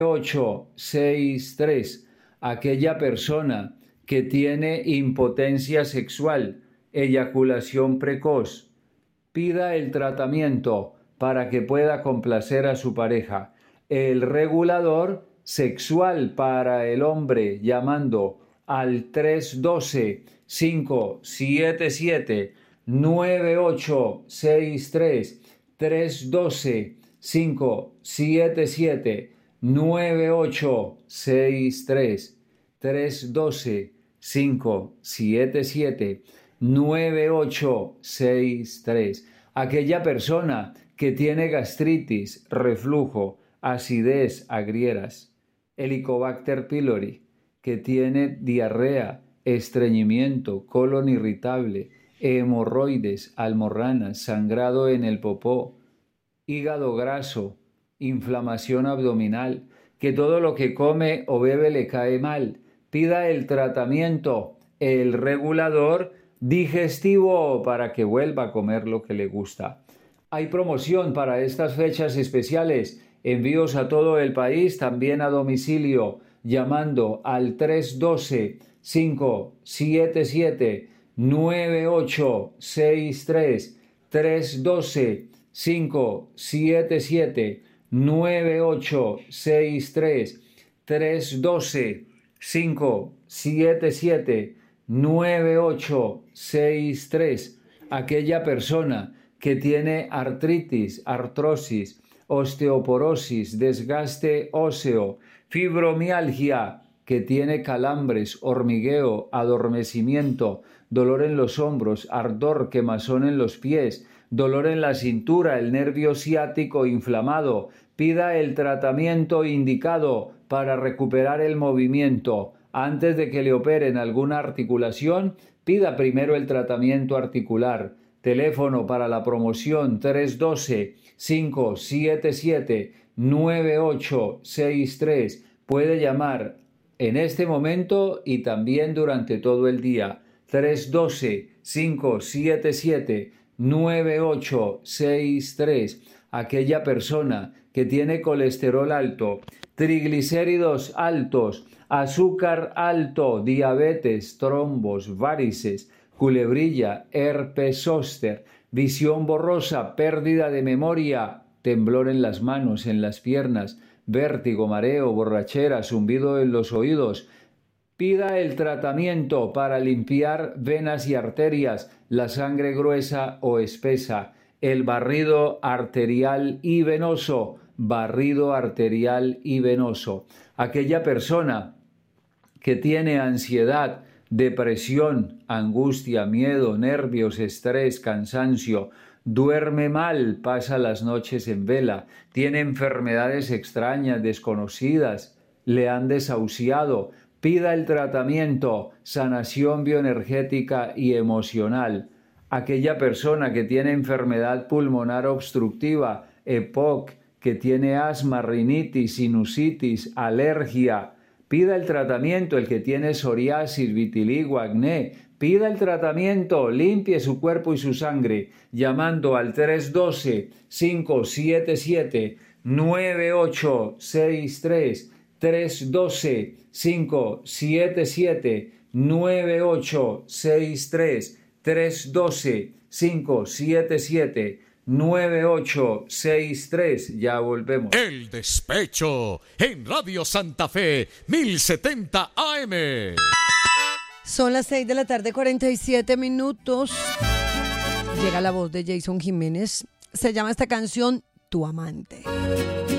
9863. Aquella persona que tiene impotencia sexual, eyaculación precoz, pida el tratamiento para que pueda complacer a su pareja. El regulador sexual para el hombre, llamando al 312-577-9863, 312-577-9863, 312-577-9863. Aquella persona que tiene gastritis, reflujo, acidez, agrieras, Helicobacter pylori, que tiene diarrea, estreñimiento, colon irritable, hemorroides, almorranas, sangrado en el popó, hígado graso, inflamación abdominal, que todo lo que come o bebe le cae mal, pida el tratamiento, el regulador digestivo para que vuelva a comer lo que le gusta. Hay promoción para estas fechas especiales, envíos a todo el país, también a domicilio, llamando al 312-577-9863, 312-577-9863, 312-577-9863. Aquella persona que tiene artritis, artrosis, osteoporosis, desgaste óseo, fibromialgia, que tiene calambres, hormigueo, adormecimiento, dolor en los hombros, ardor, quemazón en los pies, dolor en la cintura, el nervio ciático inflamado, pida el tratamiento indicado para recuperar el movimiento. Antes de que le operen alguna articulación, pida primero el tratamiento articular. Teléfono para la promoción 312-577-9863. Puede llamar en este momento y también durante todo el día. 312-577-9863. Aquella persona que tiene colesterol alto, triglicéridos altos, azúcar alto, diabetes, trombos, varices, culebrilla, herpes zóster, visión borrosa, pérdida de memoria, temblor en las manos, en las piernas, vértigo, mareo, borrachera, zumbido en los oídos. Pida el tratamiento para limpiar venas y arterias, la sangre gruesa o espesa, el barrido arterial y venoso, barrido arterial y venoso. Aquella persona que tiene ansiedad, depresión, angustia, miedo, nervios, estrés, cansancio, duerme mal, pasa las noches en vela, tiene enfermedades extrañas, desconocidas, le han desahuciado, pida el tratamiento, sanación bioenergética y emocional. Aquella persona que tiene enfermedad pulmonar obstructiva, EPOC, que tiene asma, rinitis, sinusitis, alergia, pida el tratamiento. El que tiene psoriasis, vitiligo, acné, pida el tratamiento, limpie su cuerpo y su sangre, llamando al 312-577-9863, 312-577-9863, 312-577-9863. Ya volvemos. El Despecho en Radio Santa Fe 1070 AM. Son las 6:47 PM. Llega la voz de Jason Jiménez. Se llama esta canción Tu Amante.